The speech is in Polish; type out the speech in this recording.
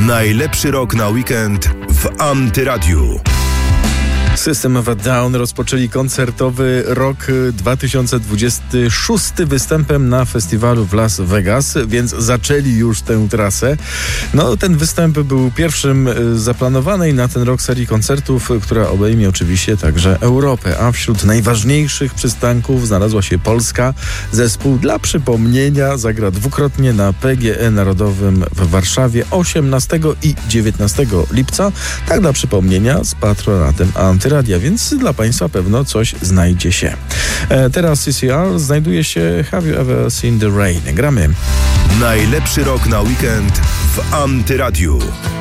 Najlepszy rok na weekend w Antyradiu. System of a Down rozpoczęli koncertowy rok 2026 występem na festiwalu w Las Vegas, więc zaczęli już tę trasę. Ten występ był pierwszym zaplanowanej na ten rok serii koncertów, która obejmie oczywiście także Europę, a wśród najważniejszych przystanków znalazła się Polska. Zespół dla przypomnienia zagra dwukrotnie na PGE Narodowym w Warszawie 18 i 19 lipca, tak dla przypomnienia z patronatem Antyradia, więc dla Państwa pewno coś znajdzie się. Teraz CCR znajduje się Have You Ever Seen the Rain? Gramy. Najlepszy rok na weekend w Antyradiu.